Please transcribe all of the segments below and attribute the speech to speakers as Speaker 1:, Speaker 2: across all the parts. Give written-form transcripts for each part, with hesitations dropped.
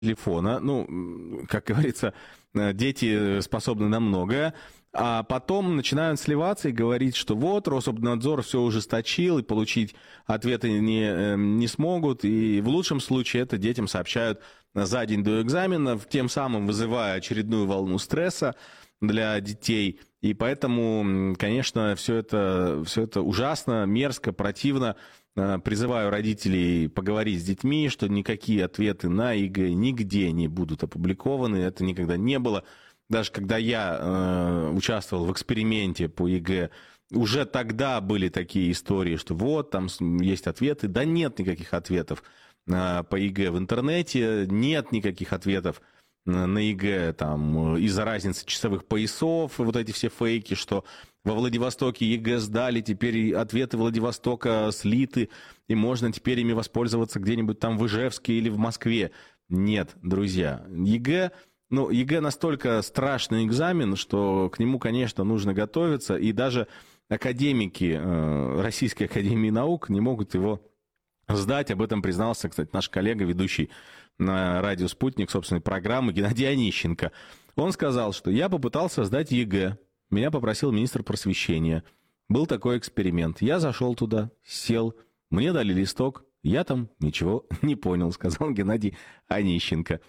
Speaker 1: телефона. Ну, как говорится, дети способны на многое. А потом начинают сливаться и говорить, что вот, Рособнадзор все ужесточил, и получить ответы не смогут. И в лучшем случае это детям сообщают за день до экзаменов, тем самым вызывая очередную волну стресса для детей. И поэтому, конечно, все это ужасно, мерзко, противно. Призываю родителей поговорить с детьми, что никакие ответы на ЕГЭ нигде не будут опубликованы. Это никогда не было. Даже когда я участвовал в эксперименте по ЕГЭ, уже тогда были такие истории, что вот, там есть ответы. Да нет никаких ответов по ЕГЭ в интернете, нет никаких ответов на ЕГЭ там, из-за разницы часовых поясов, вот эти все фейки, что во Владивостоке ЕГЭ сдали, теперь ответы Владивостока слиты, и можно теперь ими воспользоваться где-нибудь там в Ижевске или в Москве. Нет, друзья, ЕГЭ настолько страшный экзамен, что к нему, конечно, нужно готовиться, и даже академики Российской академии наук не могут его сдать. Об этом признался, кстати, наш коллега, ведущий на радио «Спутник» собственной программы Геннадий Онищенко. Он сказал, что я попытался сдать ЕГЭ. Меня попросил министр просвещения. Был такой эксперимент. Я зашел туда, сел, мне дали листок, я там ничего не понял, сказал Геннадий Онищенко.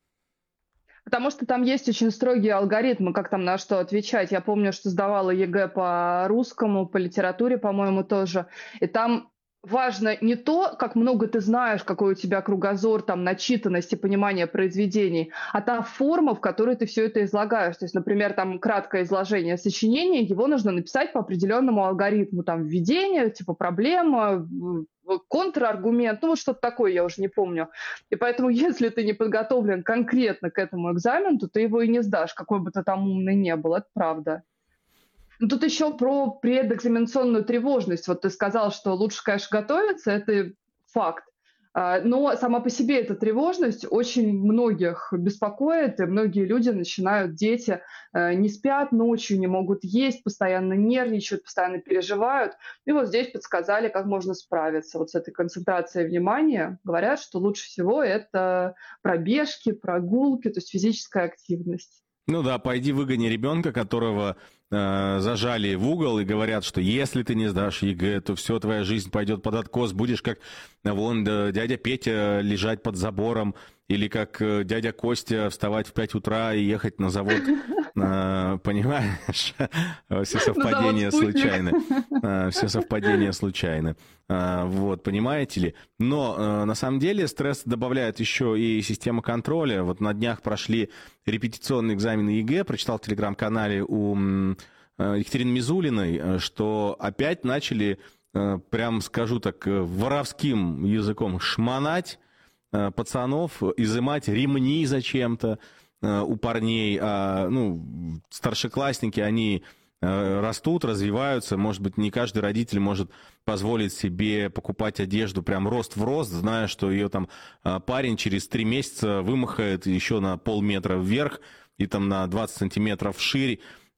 Speaker 2: Потому что там есть очень строгие алгоритмы, как там на что отвечать. Я помню, что сдавала ЕГЭ по русскому, по литературе, по-моему, тоже. И там важно не то, как много ты знаешь, какой у тебя кругозор, там, начитанность и понимание произведений, а та форма, в которой ты все это излагаешь. То есть, например, там краткое изложение сочинения, его нужно написать по определенному алгоритму. Там введение, типа проблема, контраргумент, ну вот что-то такое, я уже не помню. И поэтому, если ты не подготовлен конкретно к этому экзамену, то ты его и не сдашь, какой бы ты там умный не был, это правда. Ну, тут еще про предэкзаменационную тревожность. Вот ты сказал, что лучше, конечно, готовиться, это факт. Но сама по себе эта тревожность очень многих беспокоит, и многие люди начинают, дети не спят ночью, не могут есть, постоянно нервничают, постоянно переживают. И вот здесь подсказали, как можно справиться вот с этой концентрацией внимания. Говорят, что лучше всего это пробежки, прогулки, то есть физическая активность.
Speaker 1: Ну да, пойди выгони ребенка, которого зажали в угол и говорят, что если ты не сдашь ЕГЭ, то все, твоя жизнь пойдет под откос, будешь как вон дядя Петя лежать под забором, или как дядя Костя вставать в 5 утра и ехать на завод, понимаешь? Все совпадения случайны. Все совпадения случайны. Вот, понимаете ли? Но на самом деле стресс добавляет еще и система контроля. Вот на днях прошли репетиционные экзамены ЕГЭ, прочитал в телеграм-канале у Екатерины Мизулиной, что опять начали, прям скажу так, воровским языком шмонать пацанов, изымать ремни зачем-то у парней. Старшеклассники, они растут, развиваются. Может быть, не каждый родитель может позволить себе покупать одежду прям рост в рост, зная, что ее там парень через 3 месяца вымахает еще на полметра вверх и там на 20 сантиметров вширь.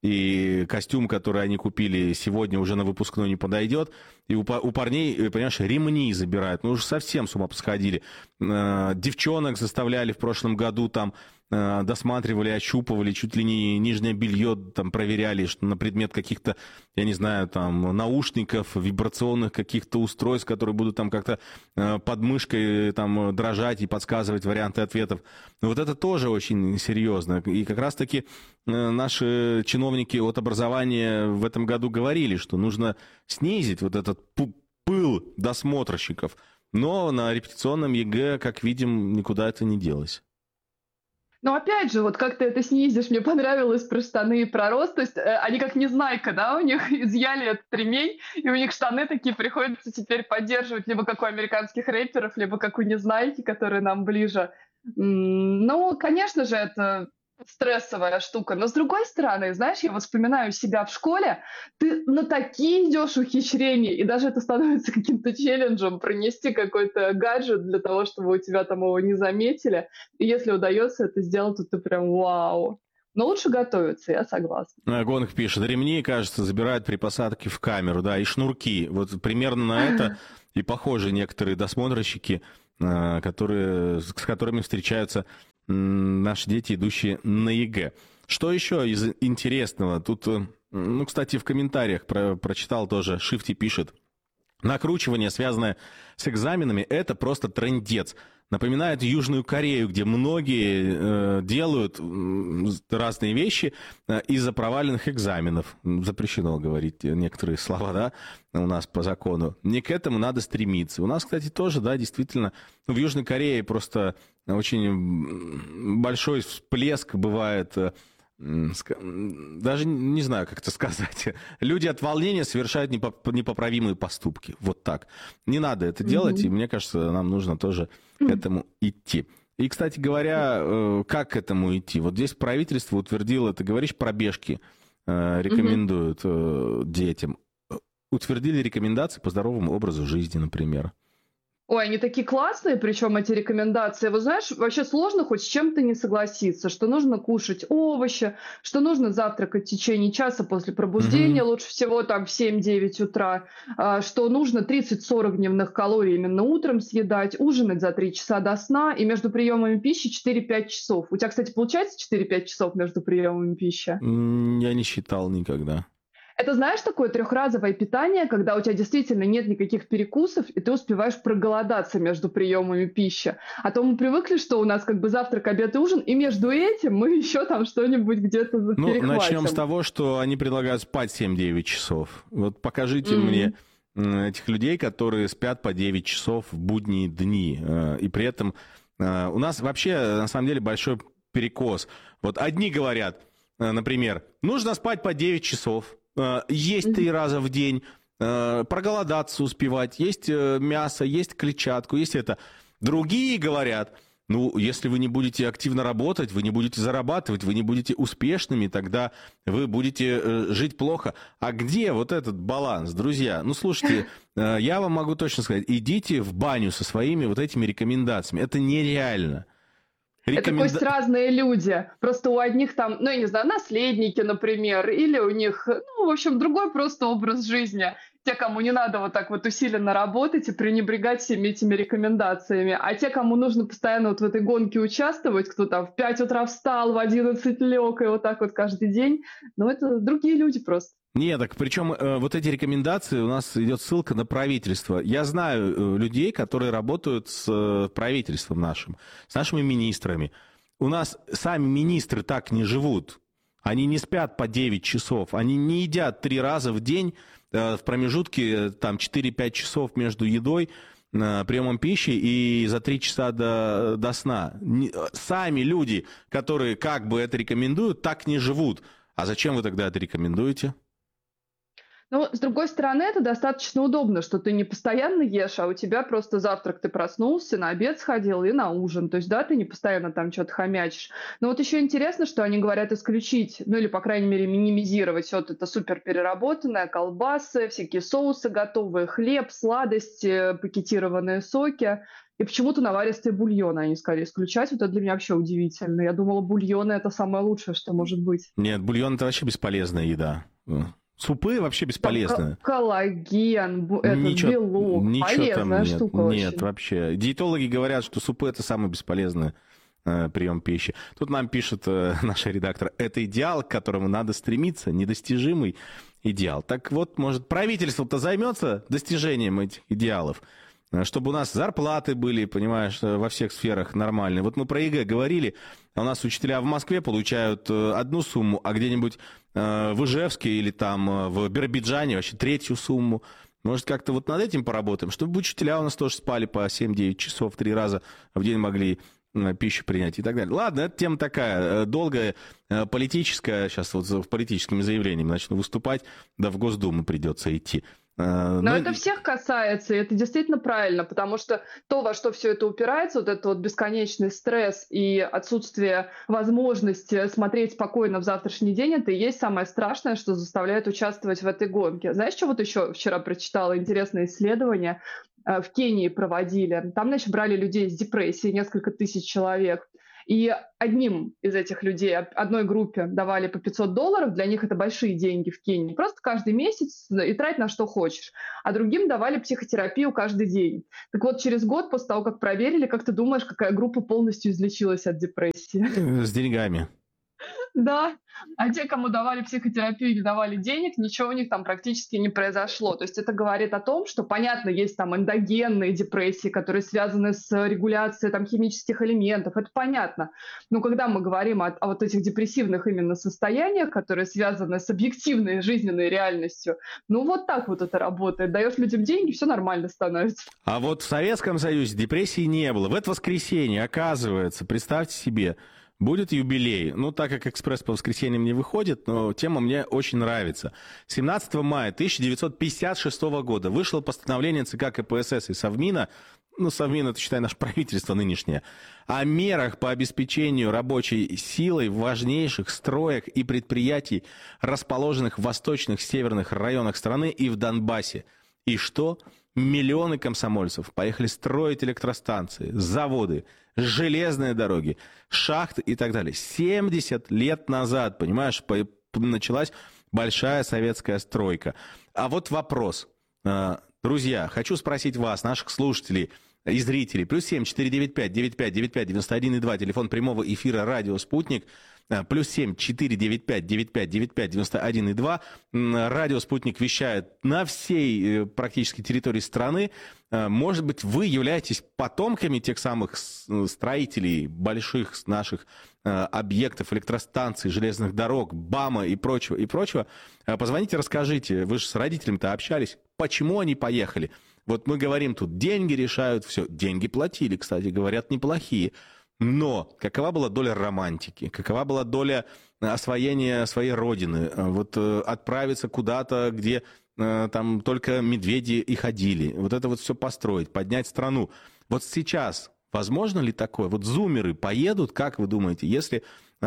Speaker 1: И костюм, который они купили сегодня, уже на выпускной не подойдет. И у парней, понимаешь, ремни забирают. Ну, уже совсем с ума посходили. Девчонок заставляли в прошлом году там, досматривали, ощупывали, чуть ли не нижнее белье там проверяли, что на предмет каких-то, я не знаю, там, наушников, вибрационных каких-то устройств, которые будут там как-то под мышкой там дрожать и подсказывать варианты ответов. Но вот это тоже очень серьезно. И как раз-таки наши чиновники от образования в этом году говорили, что нужно снизить вот этот пыл досмотрщиков. Но на репетиционном ЕГЭ, как видим, никуда это не делось.
Speaker 2: Но опять же, вот как ты это снизишь, мне понравилось про штаны и про рост, то есть они как Незнайка, да, у них изъяли этот ремень, и у них штаны такие приходится теперь поддерживать либо как у американских рэперов, либо как у Незнайки, которые нам ближе. Ну, конечно же, это стрессовая штука. Но с другой стороны, знаешь, я вот вспоминаю себя в школе, ты на такие идешь ухищрения, и даже это становится каким-то челленджем пронести какой-то гаджет для того, чтобы у тебя там его не заметили. И если удается это сделать, то ты прям вау. Но лучше готовиться, я согласна.
Speaker 1: Гонг пишет, ремни, кажется, забирают при посадке в камеру, да, и шнурки. Вот примерно на это и похожи некоторые досмотрщики. с которыми встречаются наши дети, идущие на ЕГЭ. Что еще из интересного? Тут, ну, кстати, в комментариях прочитал тоже, Шифти пишет: накручивание, связанное с экзаменами, это просто трындец. Напоминает Южную Корею, где многие делают разные вещи из-за проваленных экзаменов. Запрещено говорить некоторые слова, да, у нас по закону. Не к этому надо стремиться. У нас, кстати, тоже, да, действительно, в Южной Корее просто очень большой всплеск бывает. Даже не знаю, как это сказать. Люди от волнения совершают непоправимые поступки. Вот так. Не надо это делать, и мне кажется, нам нужно тоже к этому идти. И, кстати говоря, как к этому идти? Вот здесь правительство утвердило, ты говоришь, пробежки рекомендуют детям. Утвердили рекомендации по здоровому образу жизни, например.
Speaker 2: Ой, они такие классные, причем эти рекомендации. Вот знаешь, вообще сложно хоть с чем-то не согласиться, что нужно кушать овощи, что нужно завтракать в течение часа после пробуждения, лучше всего там в 7-9 утра, что нужно 30-40 дневных калорий именно утром съедать, ужинать за 3 часа до сна и между приемами пищи 4-5 часов. У тебя, кстати, получается 4-5 часов между приемами пищи?
Speaker 1: Я не считал никогда.
Speaker 2: Это, знаешь, такое трехразовое питание, когда у тебя действительно нет никаких перекусов, и ты успеваешь проголодаться между приемами пищи. А то мы привыкли, что у нас как бы завтрак, обед и ужин, и между этим мы еще там что-нибудь где-то перехватим.
Speaker 1: Начнем с того, что они предлагают спать 7-9 часов. Вот покажите мне этих людей, которые спят по 9 часов в будние дни. И при этом у нас вообще, на самом деле, большой перекос. Вот одни говорят, например, нужно спать по 9 часов, есть 3 раза в день, проголодаться успевать, есть мясо, есть клетчатку, есть это. Другие говорят, ну, если вы не будете активно работать, вы не будете зарабатывать, вы не будете успешными, тогда вы будете жить плохо. А где вот этот баланс, друзья? Ну, слушайте, я вам могу точно сказать, идите в баню со своими вот этими рекомендациями. Это нереально.
Speaker 2: Это пусть разные люди. Просто у одних там, ну, я не знаю, наследники, например, или у них, ну, в общем, другой просто образ жизни. Те, кому не надо вот так вот усиленно работать и пренебрегать всеми этими рекомендациями. А те, кому нужно постоянно вот в этой гонке участвовать, кто там в 5 утра встал, в 11 лег, и вот так вот каждый день, ну, это другие люди просто.
Speaker 1: Нет, так причем вот эти рекомендации, у нас идет ссылка на правительство. Я знаю людей, которые работают с правительством нашим, с нашими министрами. У нас сами министры так не живут. Они не спят по 9 часов, они не едят 3 раза в день в промежутке там 4-5 часов между едой, приемом пищи и за 3 часа до сна. Сами люди, которые как бы это рекомендуют, так не живут. А зачем вы тогда это рекомендуете?
Speaker 2: Ну, с другой стороны, это достаточно удобно, что ты не постоянно ешь, а у тебя просто завтрак ты проснулся, на обед сходил и на ужин. То есть, да, ты не постоянно там что-то хомячишь. Но вот еще интересно, что они говорят исключить, ну или, по крайней мере, минимизировать вот это супер переработанное, колбасы, всякие соусы готовые, хлеб, сладости, пакетированные соки. И почему-то наваристые бульоны они сказали исключать. Вот это для меня вообще удивительно. Я думала, бульоны — это самое лучшее, что может быть.
Speaker 1: Нет, бульон — это вообще бесполезная еда. Супы вообще бесполезны.
Speaker 2: Коллаген, белок, полезная штука очень.
Speaker 1: Нет, вообще. Диетологи говорят, что супы — это самый бесполезный прием пищи. Тут нам пишет наш редактор, это идеал, к которому надо стремиться, недостижимый идеал. Так вот, может, правительство-то займется достижением этих идеалов? Чтобы у нас зарплаты были, понимаешь, во всех сферах нормальные. Вот мы про ЕГЭ говорили, а у нас учителя в Москве получают одну сумму, а где-нибудь в Ижевске или там в Биробиджане вообще 3-ю сумму. Может, как-то вот над этим поработаем, чтобы учителя у нас тоже спали по 7-9 часов, 3 раза в день могли пищу принять и так далее. Ладно, эта тема такая долгая, политическая. Сейчас вот в политическими заявлениями начну выступать, да в Госдуму придется идти.
Speaker 2: Но это всех касается, и это действительно правильно, потому что то, во что все это упирается, вот этот вот бесконечный стресс и отсутствие возможности смотреть спокойно в завтрашний день, это и есть самое страшное, что заставляет участвовать в этой гонке. Знаешь, что вот еще вчера прочитала интересное исследование? В Кении проводили. Там, значит, брали людей с депрессией, несколько тысяч человек. И одним из этих людей, одной группе давали по $500, для них это большие деньги в Кении, просто каждый месяц и трать на что хочешь. А другим давали психотерапию каждый день. Так вот, через год после того, как проверили, как ты думаешь, какая группа полностью излечилась от депрессии?
Speaker 1: С деньгами.
Speaker 2: Да, а те, кому давали психотерапию или давали денег, ничего у них там практически не произошло. То есть это говорит о том, что, понятно, есть там эндогенные депрессии, которые связаны с регуляцией там химических элементов, это понятно. Но когда мы говорим о вот этих депрессивных именно состояниях, которые связаны с объективной жизненной реальностью, ну вот так вот это работает. Даешь людям деньги, все нормально становится.
Speaker 1: А вот в Советском Союзе депрессии не было. В это воскресенье, оказывается, представьте себе, будет юбилей. Ну, так как «Экспресс» по воскресеньям не выходит, но тема мне очень нравится. 17 мая 1956 года вышло постановление ЦК КПСС и Совмина, ну, Совмин, это, считай, наше правительство нынешнее, о мерах по обеспечению рабочей силой важнейших строек и предприятий, расположенных в восточных, северных районах страны и в Донбассе. И что? Миллионы комсомольцев поехали строить электростанции, заводы, железные дороги, шахты и так далее. 70 лет назад, понимаешь, началась большая советская стройка. А вот вопрос. Друзья, хочу спросить вас, наших слушателей и зрителей. +7 495 95 95 91 2, телефон прямого эфира «Радио Спутник». +7 495 95 95 91 2. Радио «Спутник» вещает на всей практически территории страны. Может быть, вы являетесь потомками тех самых строителей больших наших объектов, электростанций, железных дорог, БАМа и прочего, и прочего. Позвоните, расскажите, вы же с родителями-то общались, почему они поехали? Вот мы говорим тут, деньги решают все. Деньги платили, кстати, говорят, неплохие. Но какова была доля романтики? Какова была доля освоения своей родины? Вот отправиться куда-то, где там только медведи и ходили. Вот это вот все построить, поднять страну. Вот сейчас возможно ли такое? Вот зумеры поедут, как вы думаете, если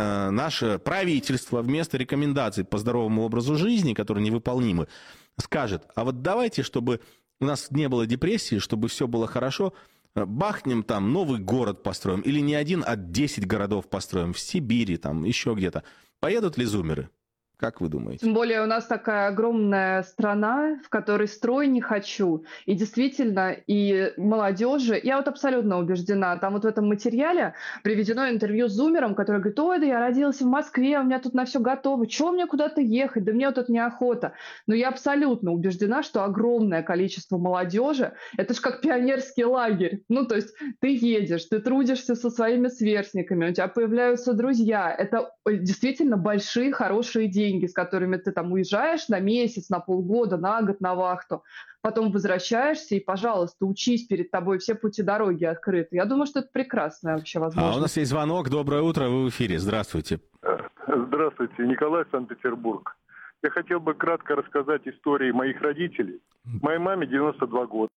Speaker 1: наше правительство вместо рекомендаций по здоровому образу жизни, которые невыполнимы, скажет, а вот давайте, чтобы у нас не было депрессии, чтобы все было хорошо, бахнем там, новый город построим, или не один, а 10 городов построим в Сибири, там, еще где-то. Поедут ли зумеры? Как вы думаете?
Speaker 2: Тем более у нас такая огромная страна, в которой строй не хочу. И действительно, и молодежи, я вот абсолютно убеждена, там вот в этом материале приведено интервью с зумером, который говорит, ой, да я родился в Москве, у меня тут на все готово, чего мне куда-то ехать, да мне вот это неохота. Но я абсолютно убеждена, что огромное количество молодежи, это же как пионерский лагерь. Ну, то есть ты едешь, ты трудишься со своими сверстниками, у тебя появляются друзья. Это действительно большие, хорошие деньги, с которыми ты там уезжаешь на месяц, на полгода, на год на вахту, потом возвращаешься и, пожалуйста, учись, перед тобой все пути дороги открыты. Я думаю, что это прекрасная вообще возможность.
Speaker 1: А у нас есть звонок. Доброе утро, вы в эфире. Здравствуйте.
Speaker 3: Здравствуйте, Николай, Санкт-Петербург. Я хотел бы кратко рассказать истории моих родителей. Моей маме 92 года,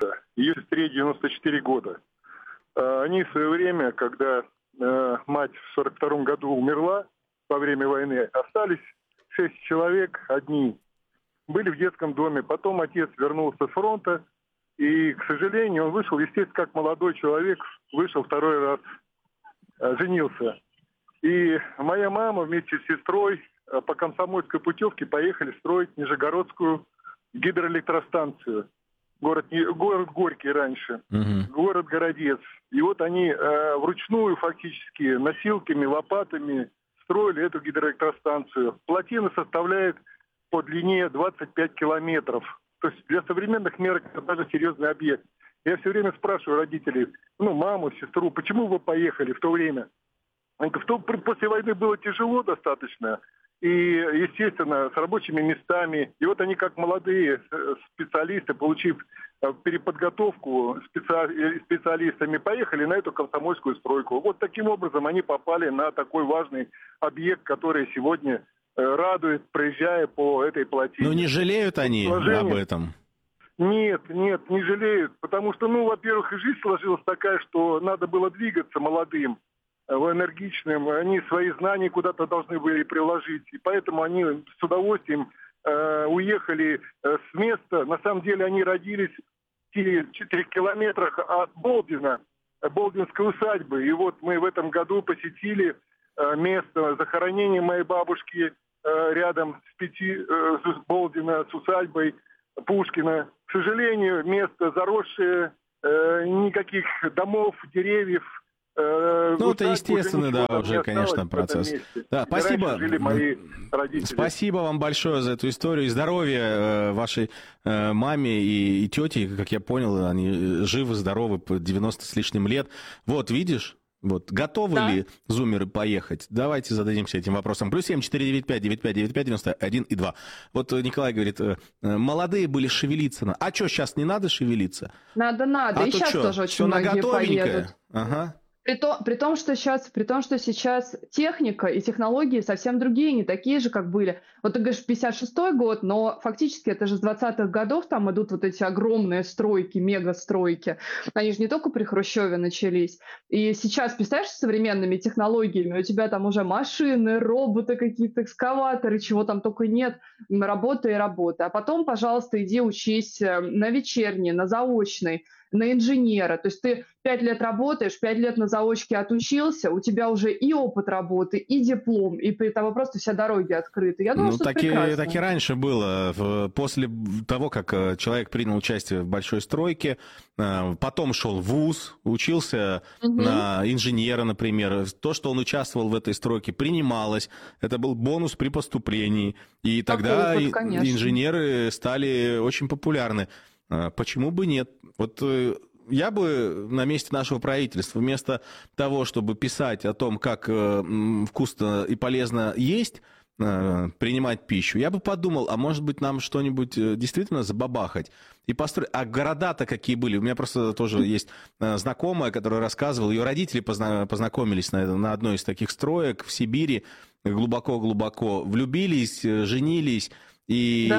Speaker 3: ее сестре 94 года. Они в свое время, когда мать в 42 году умерла во время войны, остались 6 человек одни. Были в детском доме. Потом отец вернулся с фронта. И, к сожалению, он вышел, естественно, как молодой человек, вышел второй раз, женился. И моя мама вместе с сестрой по комсомольской путевке поехали строить Нижегородскую гидроэлектростанцию. Город Горький раньше, город Городец. И вот они вручную фактически носилками, лопатами строили эту гидроэлектростанцию. Плотина составляет по длине 25 километров. То есть для современных мерок это даже серьезный объект. Я все время спрашиваю родителей, маму, сестру, почему вы поехали в то время? После войны было тяжело достаточно. И, естественно, с рабочими местами. И вот они, как молодые специалисты, получив переподготовку специалистами, поехали на эту комсомольскую стройку. Вот таким образом они попали на такой важный объект, который сегодня радует, проезжая по этой плотине.
Speaker 1: Но не жалеют они об этом?
Speaker 3: Нет, не жалеют. Потому что, во-первых, и жизнь сложилась такая, что надо было двигаться молодым, энергичным, они свои знания куда-то должны были приложить, и поэтому они с удовольствием уехали с места. На самом деле они родились в 4 километрах от Болдина, Болдинской усадьбы. И вот мы в этом году посетили место захоронения моей бабушки рядом с Болдина, с усадьбой Пушкина. К сожалению, место заросшее, никаких домов, деревьев.
Speaker 1: Ну, это естественно, да, уже, конечно, процесс. Да, спасибо. Спасибо вам большое за эту историю. И здоровья вашей маме и тете, как я понял, они живы, здоровы, по 90 с лишним лет. Вот, видишь? Вот. Готовы ли зумеры поехать? Давайте зададимся этим вопросом. +7 495 9595 91 и 2. Вот Николай говорит, молодые были, шевелиться надо. А что, сейчас не надо шевелиться?
Speaker 2: Надо. И сейчас тоже очень многие поедут.
Speaker 1: Ага.
Speaker 2: При том, что сейчас техника и технологии совсем другие, не такие же, как были. Вот ты говоришь, 56-й год, но фактически это же с 20-х годов там идут вот эти огромные стройки, мегастройки. Они же не только при Хрущеве начались. И сейчас, представляешь, с современными технологиями у тебя там уже машины, роботы какие-то, экскаваторы, чего там только нет, работа и работа. А потом, пожалуйста, иди учись на вечерний, на заочный, на инженера. То есть ты 5 лет работаешь, 5 лет на заочке отучился, у тебя уже и опыт работы, и диплом, и при этом просто все дороги открыты. Я думаю, что это прекрасно.
Speaker 1: Так и раньше было. После того, как человек принял участие в большой стройке, потом шел в вуз, учился на инженера, например. То, что он участвовал в этой стройке, принималось. Это был бонус при поступлении. И тогда инженеры стали очень популярны. Почему бы нет? Вот я бы на месте нашего правительства, вместо того, чтобы писать о том, как вкусно и полезно есть, принимать пищу, я бы подумал, а может быть нам что-нибудь действительно забабахать и построить. А города-то какие были? У меня просто тоже есть знакомая, которая рассказывала, ее родители познакомились на одной из таких строек в Сибири, глубоко-глубоко, влюбились, женились. И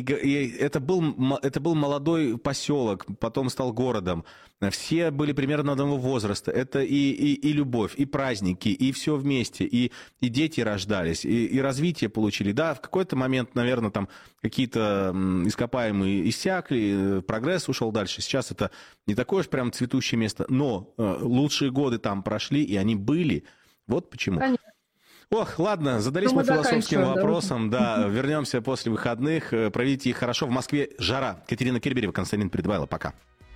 Speaker 1: это был молодой поселок, потом стал городом. Все были примерно одного возраста. Это и любовь, и праздники, и все вместе. И дети рождались, и развитие получили. Да, в какой-то момент, наверное, там какие-то ископаемые иссякли, прогресс ушел дальше. Сейчас это не такое уж прям цветущее место. Но лучшие годы там прошли, и они были. Вот почему. Конечно. Ох, ладно, задались мы философским вопросом. Да, вернемся после выходных. Проведите их хорошо. В Москве жара. Катерина Керберева, Константин Придвайло. Пока.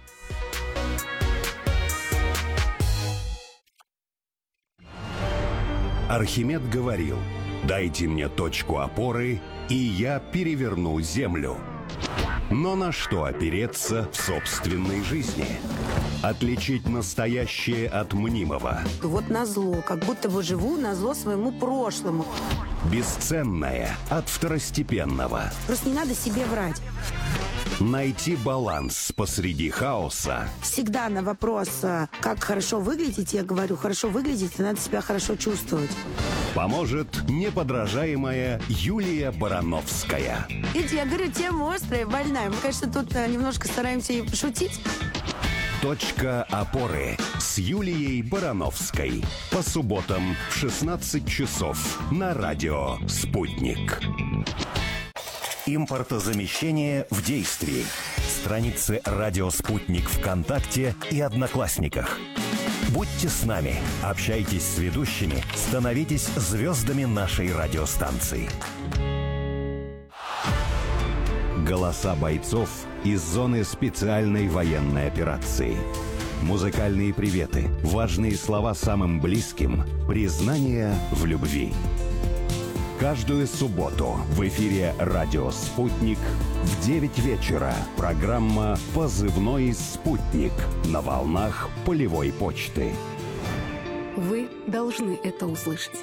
Speaker 4: Архимед говорил: «Дайте мне точку опоры, и я переверну землю». Но на что опереться в собственной жизни? Отличить настоящее от мнимого.
Speaker 5: Вот назло, как будто бы живу назло своему прошлому.
Speaker 4: Бесценное от второстепенного.
Speaker 5: Просто не надо себе врать.
Speaker 4: Найти баланс посреди хаоса.
Speaker 5: Всегда на вопрос, как хорошо выглядеть, я говорю, хорошо выглядеть, надо себя хорошо чувствовать.
Speaker 4: Поможет неподражаемая Юлия Барановская.
Speaker 5: Видите, я говорю, тема острая, больная. Мы, конечно, тут немножко стараемся и пошутить.
Speaker 4: Точка опоры с Юлией Барановской. По субботам в 16 часов на радио «Спутник». Импортозамещение в действии. Страницы «Радио Спутник» ВКонтакте и Одноклассниках. Будьте с нами, общайтесь с ведущими, становитесь звездами нашей радиостанции. Голоса бойцов из зоны специальной военной операции. Музыкальные приветы, важные слова самым близким, признание в любви. Каждую субботу в эфире «Радио Спутник» в 9 вечера программа «Позывной Спутник» на волнах полевой почты.
Speaker 6: Вы должны это услышать.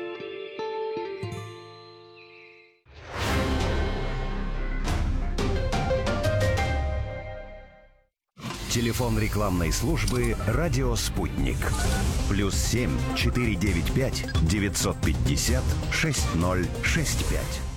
Speaker 4: Телефон рекламной службы «Радио Спутник». +7 495 950 6065.